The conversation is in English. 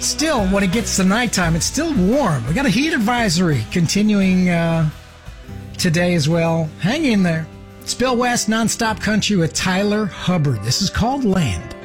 Still, when it gets to nighttime, it's still warm. We got a heat advisory continuing today as well. Hang in there. Spill West nonstop country with Tyler Hubbard. This is called Land.